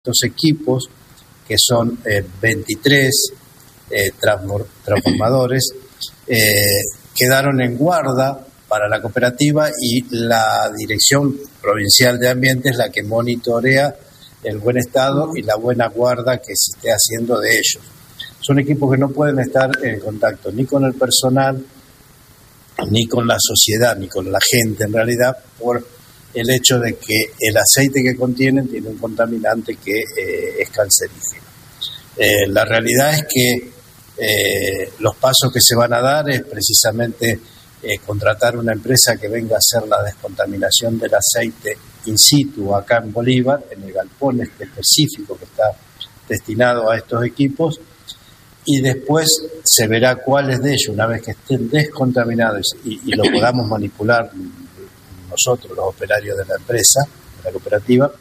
estos equipos, que son 23 transformadores, quedaron en guarda para la cooperativa y la Dirección Provincial de Ambiente es la que monitorea el buen estado y la buena guarda que se esté haciendo de ellos. Son equipos que no pueden estar en contacto ni con el personal, ni con la sociedad, ni con la gente en realidad, por el hecho de que el aceite que contienen tiene un contaminante que es cancerígeno. La realidad es que los pasos que se van a dar es precisamente contratar una empresa que venga a hacer la descontaminación del aceite in situ acá en Bolívar, en el galpón específico que está destinado a estos equipos, y después se verá cuáles de ellos, una vez que estén descontaminados y lo podamos manipular nosotros, los operarios de la empresa, de la cooperativa,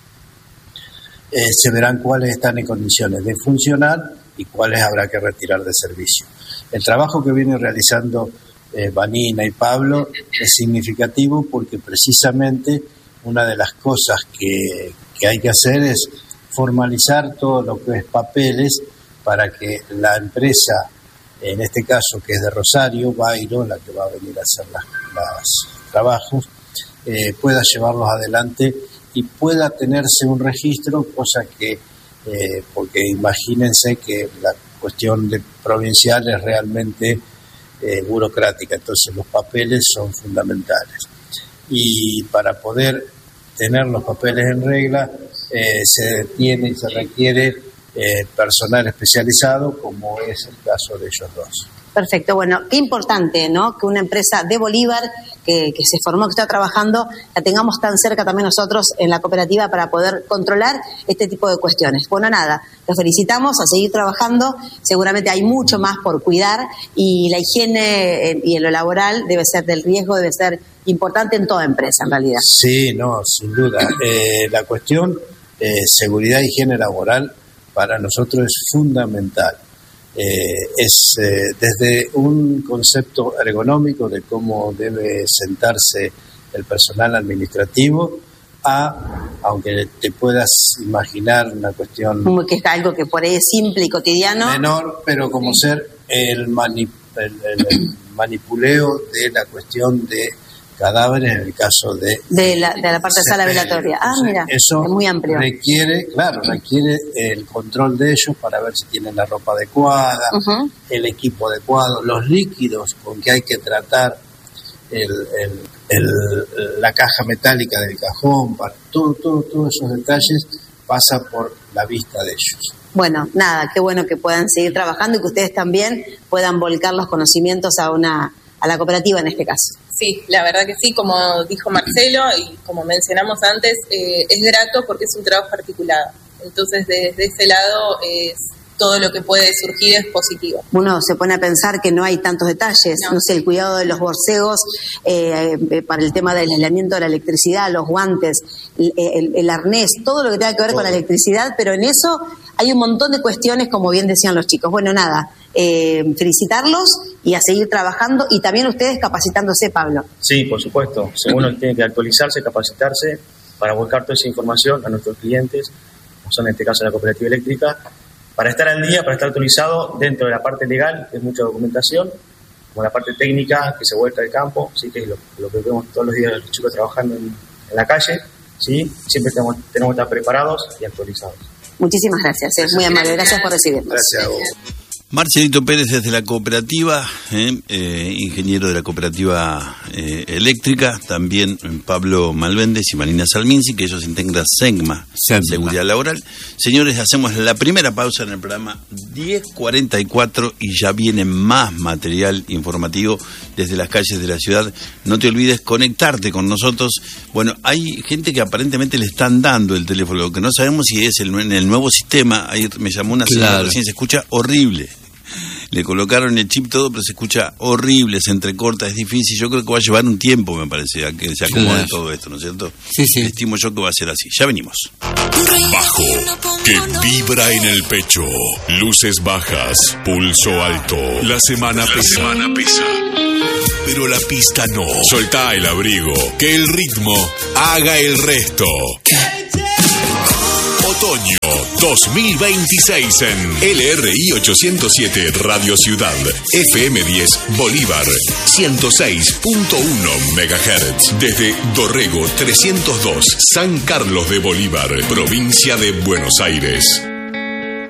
se verán cuáles están en condiciones de funcionar y cuáles habrá que retirar de servicio. El trabajo que viene realizando Vanina y Pablo es significativo porque precisamente una de las cosas que hay que hacer es formalizar todo lo que es papeles para que la empresa, en este caso que es de Rosario, Bairo, la que va a venir a hacer los trabajos, pueda llevarlos adelante y pueda tenerse un registro, cosa que, porque imagínense que la cuestión de provincial es realmente burocrática, entonces los papeles son fundamentales. Y para poder tener los papeles en regla, se tiene y se requiere personal especializado, como es el caso de ellos dos. Perfecto, bueno, qué importante, ¿no? Que una empresa de Bolívar que se formó, que está trabajando, la tengamos tan cerca también nosotros en la cooperativa para poder controlar este tipo de cuestiones. Bueno, nada, los felicitamos, a seguir trabajando, seguramente hay mucho más por cuidar y la higiene y en lo laboral debe ser del riesgo, debe ser importante en toda empresa en realidad. Sí, no, sin duda. La cuestión seguridad e higiene laboral para nosotros es fundamental. Es desde un concepto ergonómico de cómo debe sentarse el personal administrativo aunque te puedas imaginar una cuestión como que es algo que por ahí es simple y cotidiano, menor, pero como ser el manipuleo de la cuestión de cadáveres en el caso de la parte de sala velatoria. Mira, eso es muy amplio. Requiere el control de ellos para ver si tienen la ropa adecuada, el equipo adecuado, los líquidos con que hay que tratar la caja metálica del cajón, para todos esos detalles pasa por la vista de ellos. Bueno, nada, qué bueno que puedan seguir trabajando y que ustedes también puedan volcar los conocimientos a la cooperativa en este caso. Sí, la verdad que sí, como dijo Marcelo y como mencionamos antes, es grato porque es un trabajo articulado. Entonces, desde ese lado, todo lo que puede surgir es positivo. Uno se pone a pensar que no hay tantos detalles, no sé, el cuidado de los borcegos para el tema del aislamiento de la electricidad, los guantes, el arnés, todo lo que tenga que ver con la electricidad, pero en eso hay un montón de cuestiones, como bien decían los chicos. Bueno, nada, felicitarlos y a seguir trabajando y también ustedes capacitándose, Pablo. Sí, por supuesto. Uno tiene que actualizarse, capacitarse para volcar toda esa información a nuestros clientes, como son en este caso la cooperativa eléctrica, para estar al día, para estar actualizado dentro de la parte legal, que es mucha documentación, como la parte técnica que se vuelca al campo, ¿sí? Que es lo que vemos todos los días los chicos trabajando en la calle, ¿sí? Siempre tenemos que estar preparados y actualizados. Muchísimas gracias, es muy amable, gracias por recibirnos. Gracias a vos. Marcelito Pérez desde la cooperativa, ingeniero de la cooperativa eléctrica, también Pablo Malvéndez y Marina Salminsi, que ellos integran SEGMA, Seguridad Laboral. Señores, hacemos la primera pausa en el programa 10:44 y ya viene más material informativo desde las calles de la ciudad. No te olvides conectarte con nosotros. Bueno, hay gente que aparentemente le están dando el teléfono, lo que no sabemos si es en el nuevo sistema. Ahí me llamó una señora recién, se escucha horrible. Le colocaron el chip todo, pero se escucha horrible, se entrecorta, es difícil. Yo creo que va a llevar un tiempo, me parece, a que se acomode todo esto, ¿no es cierto? Sí. Estimo yo que va a ser así. Ya venimos. Bajo, que vibra en el pecho. Luces bajas, pulso alto. La semana pesa. Pero la pista no. Soltá el abrigo, que el ritmo haga el resto. Otoño 2026 en LRI 807 Radio Ciudad, FM 10 Bolívar, 106.1 MHz. Desde Dorrego 302, San Carlos de Bolívar, provincia de Buenos Aires.